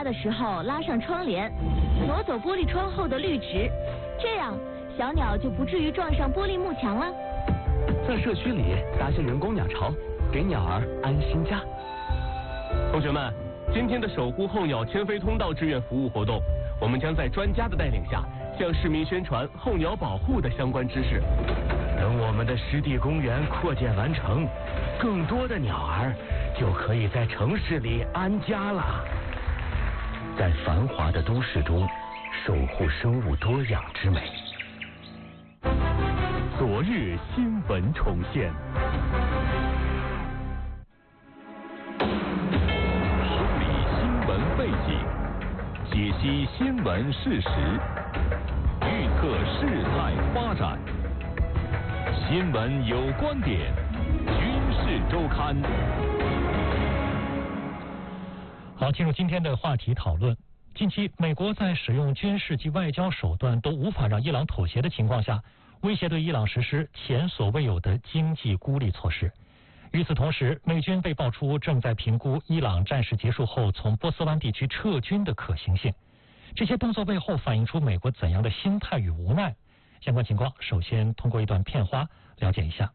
的时候拉上窗帘，挪走玻璃窗后的绿植，这样小鸟就不至于撞上玻璃幕墙了。 在社区里搭些人工鸟巢，给鸟儿安心家。 同学们，今天的守护候鸟迁飞通道志愿服务活动，我们将在专家的带领下，向市民宣传候鸟保护的相关知识。 等我们的湿地公园扩建完成，更多的鸟儿就可以在城市里安家了。在繁华的都市中，守护生物多样之美。 昨日新闻重现。梳理新闻背景，解析新闻事实，预测事态发展。新闻有观点，军事周刊。 好，进入今天的话题讨论。近期，美国在使用军事及外交手段都无法让伊朗妥协的情况下，威胁对伊朗实施前所未有的经济孤立措施。与此同时，美军被爆出正在评估伊朗战事结束后从波斯湾地区撤军的可行性。这些动作背后反映出美国怎样的心态与无奈？相关情况，首先通过一段片花了解一下。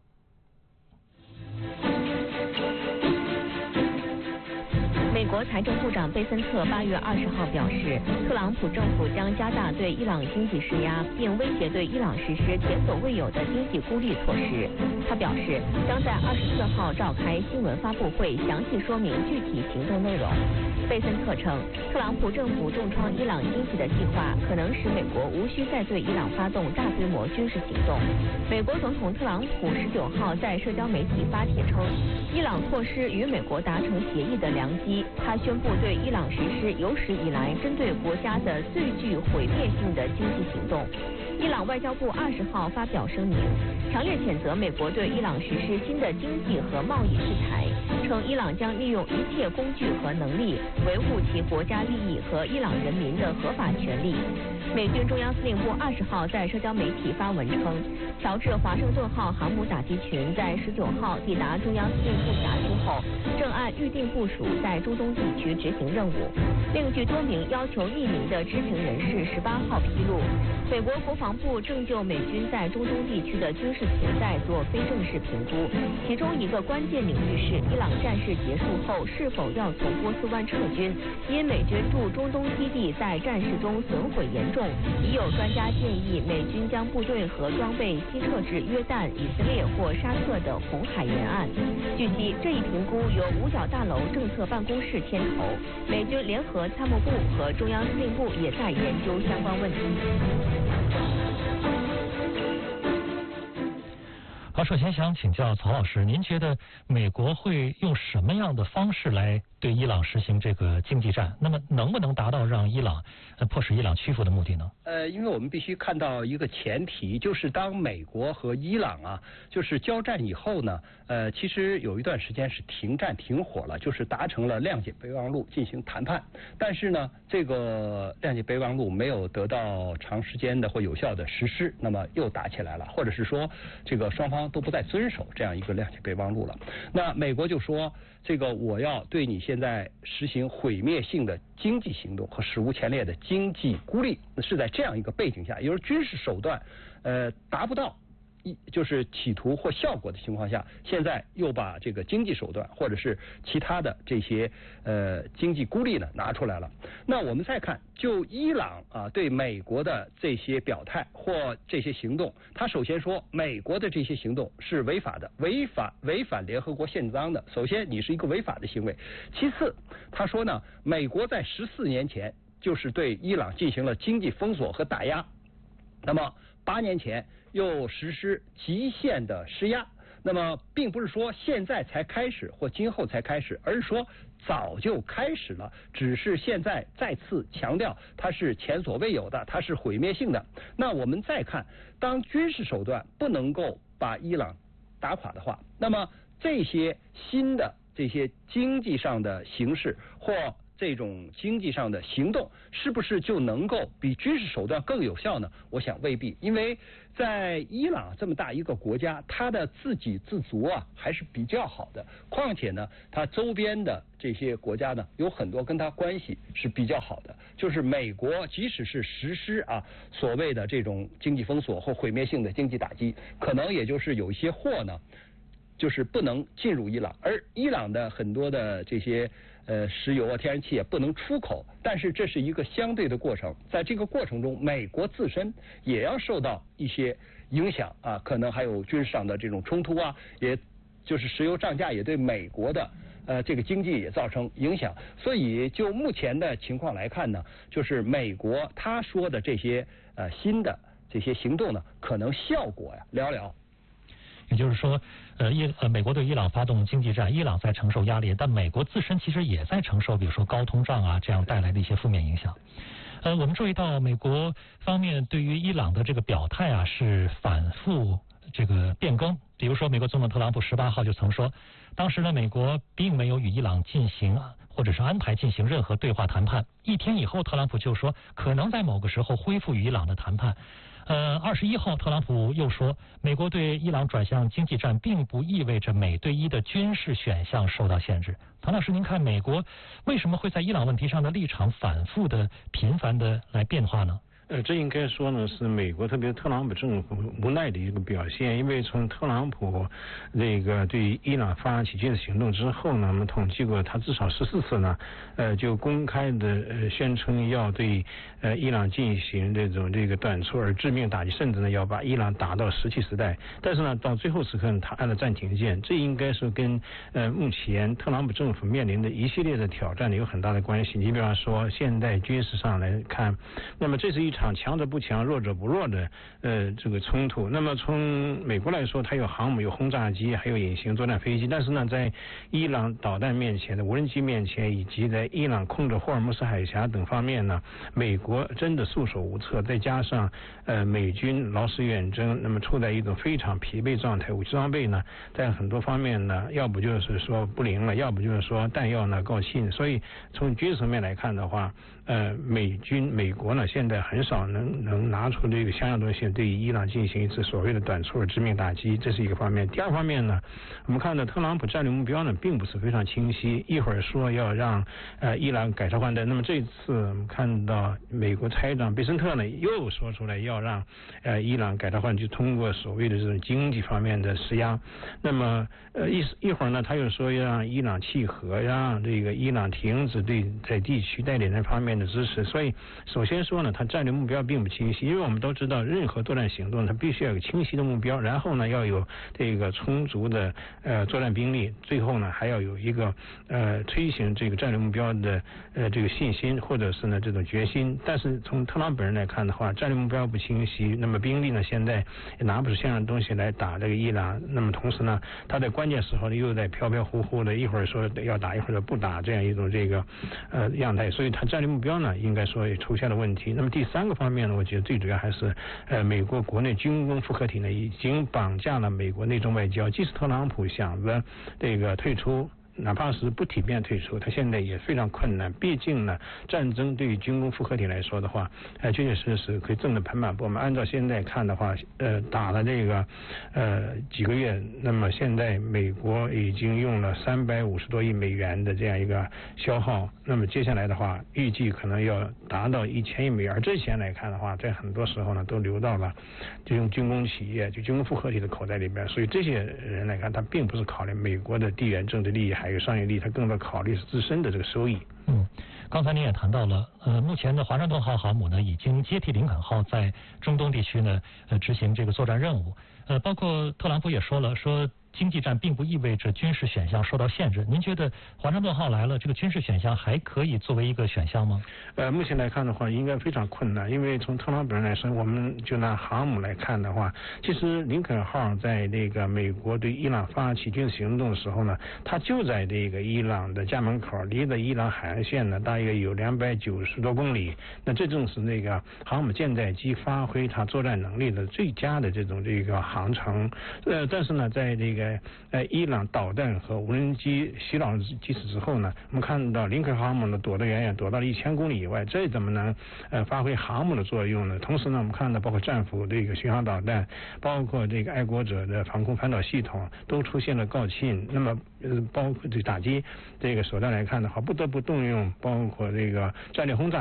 美国财政部长贝森特8月20号表示，特朗普政府将加大对伊朗经济施压，并威胁对伊朗实施前所未有的经济孤立措施。他表示，将在24号召开新闻发布会，详细说明具体行动内容。贝森特称，特朗普政府重创伊朗经济的计划可能使美国无需再对伊朗发动大规模军事行动。美国总统特朗普19号在社交媒体发帖称，伊朗错失与美国达成协议的良机。他宣布对伊朗实施有史以来针对国家的最具毁灭性的经济行动。伊朗外交部20号发表声明，强烈谴责美国对伊朗实施新的经济和贸易制裁，称伊朗将利用一切工具和能力维护其国家利益和伊朗人民的合法权利。美军中央司令部20号在社交媒体发文称，乔治华盛顿号航母打击群在19号抵达中央司令部辖区后，正按预定部署在中东地区执行任务。另据多名要求匿名的知情人士18号披露，美国国防部正就美军在中东地区的军事潜在做非正式评估，其中一个关键领域是伊朗战事结束后是否要从波斯湾撤军，因美军驻中东基地在战事中损毁严重，已有专家建议美军将部队和装备西撤至约旦、以色列或沙特的红海沿岸。据悉，这一评估由五角大楼政策办公室牵头，美军联合参谋部和中央司令部也在研究相关问题。 好，首先想请教曹老师，您觉得美国会用什么样的方式来对伊朗实行这个经济战？那么能不能达到让伊朗迫使伊朗屈服的目的呢？ 因为我们必须看到一个前提，就是当美国和伊朗就是交战以后呢，其实有一段时间是停战停火了，就是达成了谅解备忘录进行谈判，但是呢，这个谅解备忘录没有得到长时间的或有效的实施，那么又打起来了，或者是说这个双方都不再遵守这样一个谅解备忘录了。那美国就说，这个我要对你现在实行毁灭性的经济行动和史无前例的经济孤立，是在这样一个背景下，也就是军事手段达不到就是企图或效果的情况下，现在又把这个经济手段或者是其他的这些经济孤立呢拿出来了。那我们再看，就伊朗对美国的这些表态或这些行动，他首先说美国的这些行动是违法的，违反联合国宪章的。首先，你是一个违法的行为。其次，他说呢，美国在14年前就是对伊朗进行了经济封锁和打压，那么8年前又实施极限的施压，那么并不是说现在才开始或今后才开始，而是说早就开始了，只是现在再次强调它是前所未有的，它是毁灭性的。那我们再看，当军事手段不能够把伊朗打垮的话，那么这些新的这些经济上的形式或这种经济上的行动，是不是就能够比军事手段更有效呢？我想未必，因为在伊朗这么大一个国家，它的自给自足啊还是比较好的。况且呢，它周边的这些国家呢，有很多跟它关系是比较好的。就是美国即使是实施所谓的这种经济封锁或毁灭性的经济打击，可能也就是有一些货呢，就是不能进入伊朗，而伊朗的很多的这些石油天然气也不能出口，但是这是一个相对的过程，在这个过程中，美国自身也要受到一些影响可能还有军事上的这种冲突也就是石油涨价也对美国的这个经济也造成影响，所以就目前的情况来看呢，就是美国他说的这些新的这些行动呢，可能效果寥寥。 也就是说，美国对伊朗发动经济战，伊朗在承受压力，但美国自身其实也在承受，比如说高通胀这样带来的一些负面影响。我们注意到美国方面对于伊朗的这个表态是反复这个变更。比如说，美国总统特朗普18号就曾说，当时呢，美国并没有与伊朗进行或者是安排进行任何对话谈判。1天以后，特朗普就说可能在某个时候恢复与伊朗的谈判。21号，特朗普又说，美国对伊朗转向经济战，并不意味着美对伊的军事选项受到限制。唐老师，您看美国为什么会在伊朗问题上的立场反复的、频繁的来变化呢？ 这应该说呢是美国特别特朗普政府无奈的一个表现，因为从特朗普对伊朗发起军事行动之后呢，我们统计过他至少14次呢，就公开的宣称要对伊朗进行这个短促而致命打击，甚至呢要把伊朗打到石器时代。但是呢，到最后时刻他按了暂停键，这应该是跟目前特朗普政府面临的一系列的挑战有很大的关系。你比方说，现在军事上来看，那么这是一场强者不强、弱者不弱的这个冲突。那么从美国来说，它有航母、有轰炸机，还有隐形作战飞机。但是呢，在伊朗导弹面前的无人机面前，以及在伊朗控制霍尔木斯海峡等方面呢，美国真的束手无策。再加上美军劳师远征，那么处在一种非常疲惫状态，武器装备呢，在很多方面呢，要不就是说不灵了，要不就是说弹药呢告罄。所以从军事层面来看的话，美国呢现在很少能拿出这个相应东西对伊朗进行一次所谓的短促致命打击，这是一个方面。第二方面呢，我们看到特朗普战略目标呢并不是非常清晰，一会儿说要让伊朗改朝换代，那么这次我们看到美国财长贝森特呢又说出来要让伊朗改朝换代，就通过所谓的这种经济方面的施压。那么一会儿呢他又说要让伊朗契合，让这个伊朗停止对在地区代理人方面的支持。所以首先说呢，他战略目标并不清晰，因为我们都知道任何作战行动它必须要有清晰的目标，然后呢要有这个充足的作战兵力，最后呢还要有一个推行这个战略目标的这个信心或者是呢这种决心。但是从特朗普人来看的话，战略目标不清晰，那么兵力呢现在也拿不出相应的东西来打这个伊朗，那么同时呢他在关键时候呢又在飘飘忽忽的，一会儿说要打，一会儿说不打，这样一种这个样态，所以他战略目标呢应该说也出现了问题。那么第三个方面呢，我觉得最主要还是美国国内军工复合体呢已经绑架了美国内政外交，即使特朗普想着这个退出，哪怕是不体面退出，他现在也非常困难。毕竟呢，战争对于军工复合体来说的话，确确实实可以挣得盆满钵满。按照现在看的话，打了这个几个月，那么现在美国已经用了350多亿美元的这样一个消耗，那么接下来的话，预计可能要达到1000亿美元。而这钱来看的话，在很多时候呢，都流到了这种军工企业、就军工复合体的口袋里边。所以这些人来看，他并不是考虑美国的地缘政治利益还有商业利益，他更多考虑是自身的这个收益。 刚才您也谈到了，目前的华盛顿号航母呢已经接替林肯号在中东地区呢执行这个作战任务。包括特朗普也说了，说经济战并不意味着军事选项受到限制。您觉得华盛顿号来了，这个军事选项还可以作为一个选项吗？ 目前来看的话，应该非常困难，因为从特朗普人来说，我们就拿航母来看的话，其实林肯号在这个美国对伊朗发起军事行动的时候呢，它就在这个伊朗的家门口，离的伊朗海岸线呢大约有290多公里。那这正是那个航母舰载机发挥它作战能力的最佳的这个航程。但是呢，在这个个伊朗导弹和无人机袭扰机制之后呢，我们看到林克航母呢躲得远远，躲到了1000公里以外，这怎么能发挥航母的作用呢？同时呢，我们看到包括战斧这个巡航导弹，包括这个爱国者的防空反导系统都出现了告罄。那么包括这打击这个手段来看的话，不得不动用包括这个战略轰炸